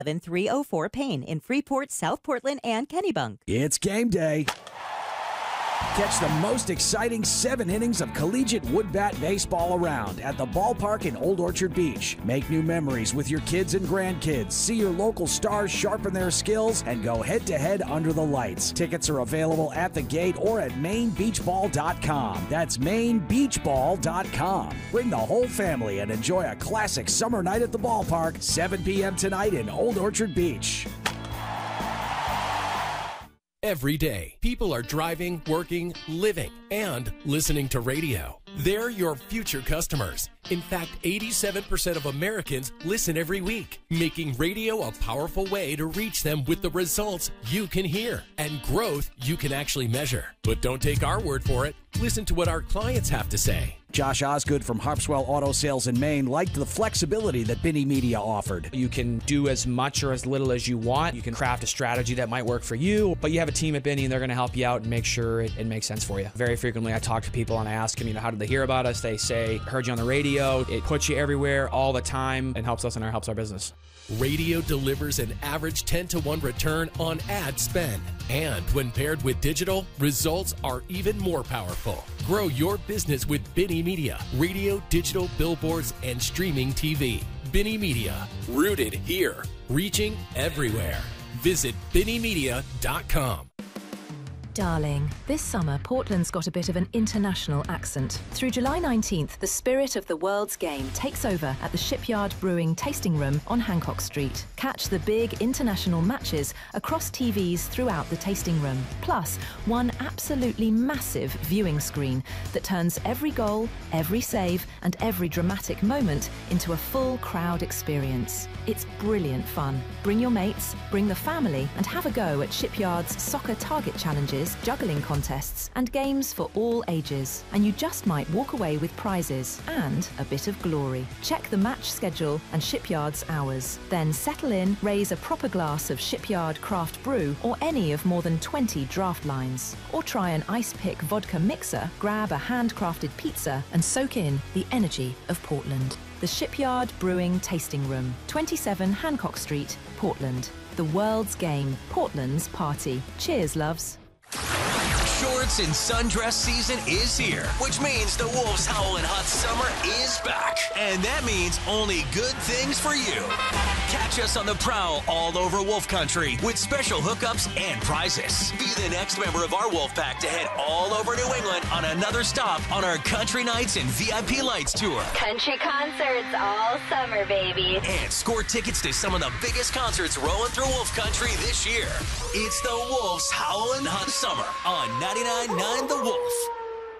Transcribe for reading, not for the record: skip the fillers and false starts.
7304 in Freeport, South Portland, and Kennebunk. It's game day. Catch the most exciting 7 innings of collegiate wood bat baseball around at the ballpark in Old Orchard Beach. Make new memories with your kids and grandkids. See your local stars sharpen their skills and go head-to-head under the lights. Tickets are available at the gate or at mainbeachball.com. That's mainbeachball.com. Bring the whole family and enjoy a classic summer night at the ballpark, 7 p.m. tonight in Old Orchard Beach. Every day, people are driving, working, living, and listening to radio. They're your future customers. In fact, 87% of Americans listen every week, making radio a powerful way to reach them with the results you can hear and growth you can actually measure. But don't take our word for it. Listen to what our clients have to say. Josh Osgood from Harpswell Auto Sales in Maine liked the flexibility that Binney Media offered. You can do as much or as little as you want. You can craft a strategy that might work for you, but you have a team at Binney and they're going to help you out and make sure it makes sense for you. Very frequently I talk to people and I ask them, how did they hear about us? They say, heard you on the radio. It puts you everywhere all the time and helps us and helps our business. Radio delivers an average 10-to-1 return on ad spend. And when paired with digital, results are even more powerful. Grow your business with Binney Media, radio, digital, billboards, and streaming TV. Binney Media, rooted here, reaching everywhere. Visit BinneyMedia.com. Darling, this summer Portland's got a bit of an international accent. Through July 19th, the spirit of the world's game takes over at the Shipyard Brewing Tasting Room on Hancock Street. Catch the big international matches across TVs throughout the tasting room. Plus, one absolutely massive viewing screen that turns every goal, every save, and every dramatic moment into a full crowd experience. It's brilliant fun. Bring your mates, bring the family, and have a go at Shipyard's soccer target challenges, juggling contests, and games for all ages. And you just might walk away with prizes and a bit of glory. Check the match schedule and Shipyard's hours. Then settle in, raise a proper glass of Shipyard craft brew or any of more than 20 draft lines. Or try an ice pick vodka mixer, grab a handcrafted pizza, and soak in the energy of Portland. The Shipyard Brewing Tasting Room, 27 Hancock Street, Portland. The world's game, Portland's party. Cheers, loves. Shorts and sundress season is here, which means the Wolves Howlin' Hot Summer is back. And that means only good things for you. Catch us on the prowl all over Wolf Country with special hookups and prizes. Be the next member of our Wolf Pack to head all over New England on another stop on our Country Nights and VIP Lights tour. Country concerts all summer, baby. And score tickets to some of the biggest concerts rolling through Wolf Country this year. It's the Wolves Howlin' Hot Summer on 99.9 The Wolf.